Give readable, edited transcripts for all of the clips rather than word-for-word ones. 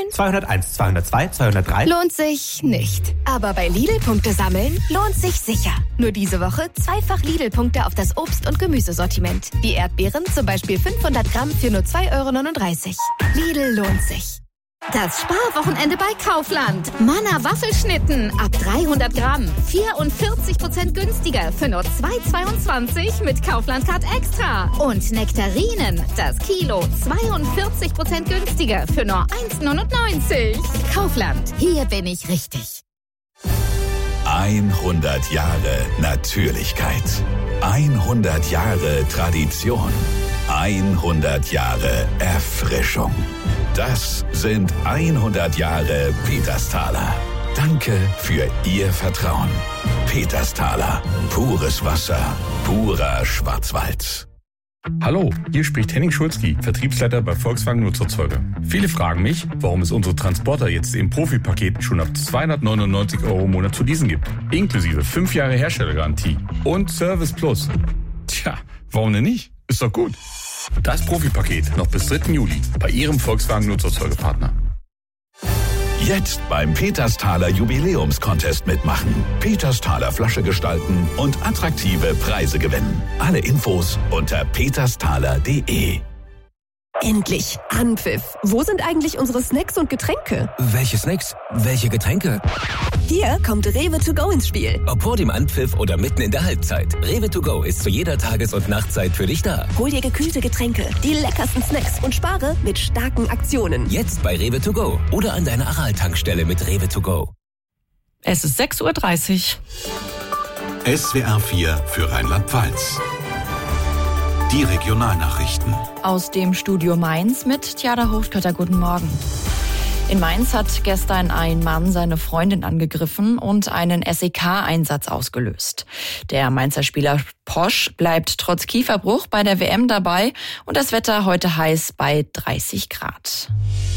201, 202, 203. Lohnt sich nicht. Aber bei Lidl-Punkte sammeln lohnt sich sicher. Nur diese Woche zweifach Lidl-Punkte auf das Obst- und Gemüsesortiment. Die Erdbeeren zum Beispiel 500 Gramm für nur 2,39 €. Lidl lohnt sich. Das Sparwochenende bei Kaufland. Manna Waffelschnitten ab 300 Gramm. 44% günstiger für nur 2,22 mit Kaufland Card Extra. Und Nektarinen, das Kilo 42% günstiger für nur 1,99 €. Kaufland, hier bin ich richtig. 100 Jahre Natürlichkeit. 100 Jahre Tradition. 100 Jahre Erfrischung. Das sind 100 Jahre Petersthaler. Danke für Ihr Vertrauen. Petersthaler. Pures Wasser. Purer Schwarzwald. Hallo, hier spricht Henning Schulzki, Vertriebsleiter bei Volkswagen Nutzerzeuger. Viele fragen mich, warum es unsere Transporter jetzt im Profipaket schon ab 299 € im Monat zu leasen gibt. Inklusive 5 Jahre Herstellergarantie und Service Plus. Tja, warum denn nicht? Ist doch gut. Das Profipaket noch bis 3. Juli bei Ihrem Volkswagen Nutzerzeugerpartner. Jetzt beim Petersthaler Jubiläumscontest mitmachen. Petersthaler Flasche gestalten und attraktive Preise gewinnen. Alle Infos unter petersthaler.de. Endlich Anpfiff. Wo sind eigentlich unsere Snacks und Getränke? Welche Snacks? Welche Getränke? Hier kommt Rewe to go ins Spiel. Ob vor dem Anpfiff oder mitten in der Halbzeit. Rewe to go ist zu jeder Tages- und Nachtzeit für dich da. Hol dir gekühlte Getränke, die leckersten Snacks und spare mit starken Aktionen. Jetzt bei Rewe to go oder an deiner Aral-Tankstelle mit Rewe to go. Es ist 6:30 Uhr. SWR 4 für Rheinland-Pfalz. Die Regionalnachrichten. Aus dem Studio Mainz mit Tjada Hochkötter. Guten Morgen. In Mainz hat gestern ein Mann seine Freundin angegriffen und einen SEK-Einsatz ausgelöst. Der Mainzer Spieler Posch bleibt trotz Kieferbruch bei der WM dabei und das Wetter heute heiß bei 30 Grad.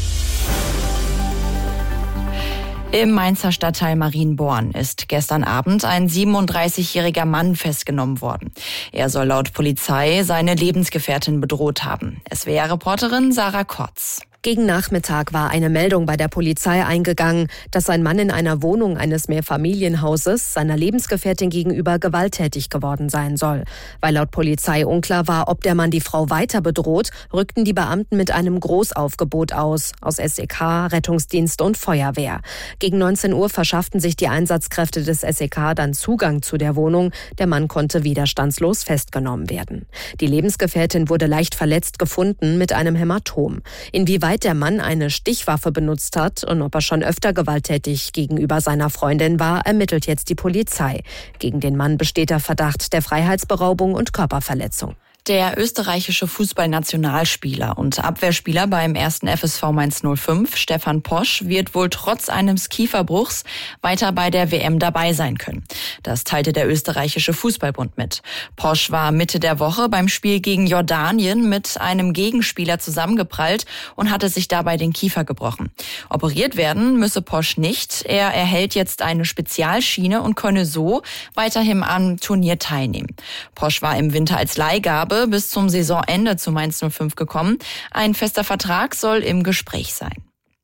Im Mainzer Stadtteil Marienborn ist gestern Abend ein 37-jähriger Mann festgenommen worden. Er soll laut Polizei seine Lebensgefährtin bedroht haben. SWR-Reporterin Sarah Kortz. Gegen Nachmittag war eine Meldung bei der Polizei eingegangen, dass ein Mann in einer Wohnung eines Mehrfamilienhauses seiner Lebensgefährtin gegenüber gewalttätig geworden sein soll. Weil laut Polizei unklar war, ob der Mann die Frau weiter bedroht, rückten die Beamten mit einem Großaufgebot aus SEK, Rettungsdienst und Feuerwehr. Gegen 19 Uhr verschafften sich die Einsatzkräfte des SEK dann Zugang zu der Wohnung. Der Mann konnte widerstandslos festgenommen werden. Die Lebensgefährtin wurde leicht verletzt gefunden mit einem Hämatom. Inwieweit der Mann eine Stichwaffe benutzt hat und ob er schon öfter gewalttätig gegenüber seiner Freundin war, ermittelt jetzt die Polizei. Gegen den Mann besteht der Verdacht der Freiheitsberaubung und Körperverletzung. Der österreichische Fußballnationalspieler und Abwehrspieler beim 1. FSV Mainz 05, Stefan Posch, wird wohl trotz eines Kieferbruchs weiter bei der WM dabei sein können. Das teilte der österreichische Fußballbund mit. Posch war Mitte der Woche beim Spiel gegen Jordanien mit einem Gegenspieler zusammengeprallt und hatte sich dabei den Kiefer gebrochen. Operiert werden müsse Posch nicht. Er erhält jetzt eine Spezialschiene und könne so weiterhin am Turnier teilnehmen. Posch war im Winter als Leihgabe bis zum Saisonende zu Mainz 05 gekommen. Ein fester Vertrag soll im Gespräch sein.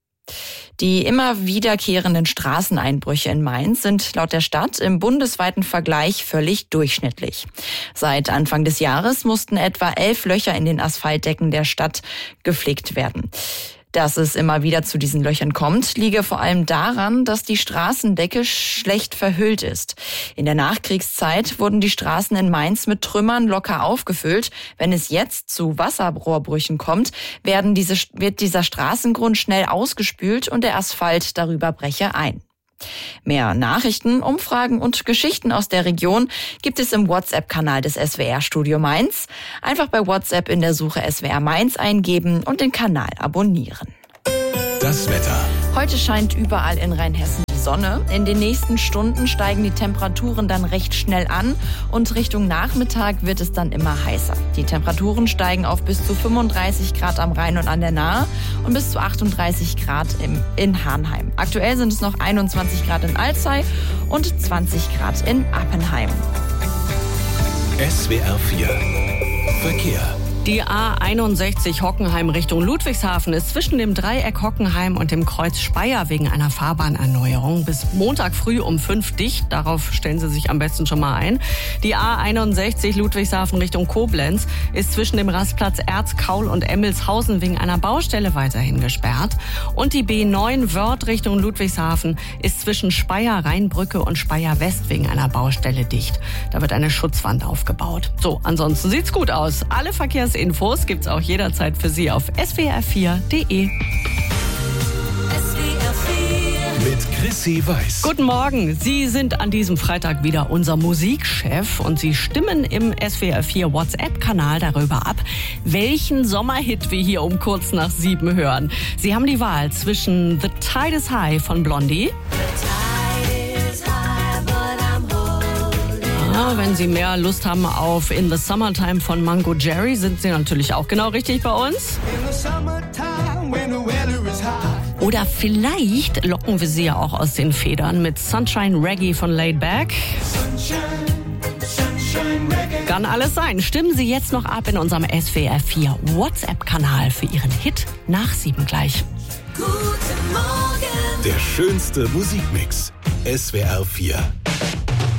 Die immer wiederkehrenden Straßeneinbrüche in Mainz sind laut der Stadt im bundesweiten Vergleich völlig durchschnittlich. Seit Anfang des Jahres mussten etwa 11 Löcher in den Asphaltdecken der Stadt geflickt werden. Dass es immer wieder zu diesen Löchern kommt, liege vor allem daran, dass die Straßendecke schlecht verhüllt ist. In der Nachkriegszeit wurden die Straßen in Mainz mit Trümmern locker aufgefüllt. Wenn es jetzt zu Wasserrohrbrüchen kommt, wird dieser Straßengrund schnell ausgespült und der Asphalt darüber breche ein. Mehr Nachrichten, Umfragen und Geschichten aus der Region gibt es im WhatsApp-Kanal des SWR Studio Mainz. Einfach bei WhatsApp in der Suche SWR Mainz eingeben und den Kanal abonnieren. Das Wetter. Heute scheint überall in Rheinhessen die Sonne. In den nächsten Stunden steigen die Temperaturen dann recht schnell an und Richtung Nachmittag wird es dann immer heißer. Die Temperaturen steigen auf bis zu 35 Grad am Rhein und an der Nahe und bis zu 38 Grad in Harnheim. Aktuell sind es noch 21 Grad in Alzey und 20 Grad in Appenheim. SWR 4 Verkehr. Die A61 Hockenheim Richtung Ludwigshafen ist zwischen dem Dreieck Hockenheim und dem Kreuz Speyer wegen einer Fahrbahnerneuerung bis Montag früh um 5 dicht. Darauf stellen Sie sich am besten schon mal ein. Die A61 Ludwigshafen Richtung Koblenz ist zwischen dem Rastplatz Erzkaul und Emmelshausen wegen einer Baustelle weiterhin gesperrt. Und die B9 Wörth Richtung Ludwigshafen ist zwischen Speyer Rheinbrücke und Speyer West wegen einer Baustelle dicht. Da wird eine Schutzwand aufgebaut. So, ansonsten sieht's gut aus. Alle Verkehrsinfos gibt's auch jederzeit für Sie auf swr4.de. Mit Chrissy Weiß. Guten Morgen. Sie sind an diesem Freitag wieder unser Musikchef und Sie stimmen im SWR4 WhatsApp-Kanal darüber ab, welchen Sommerhit wir hier um kurz nach 7 hören. Sie haben die Wahl zwischen The Tide is High von Blondie. Wenn Sie mehr Lust haben auf In the Summertime von Mango Jerry, sind Sie natürlich auch genau richtig bei uns. Oder vielleicht locken wir Sie ja auch aus den Federn mit Sunshine Reggae von Laid Back. Kann alles sein. Stimmen Sie jetzt noch ab in unserem SWR4 WhatsApp-Kanal für Ihren Hit nach 7 gleich. Der schönste Musikmix. SWR4.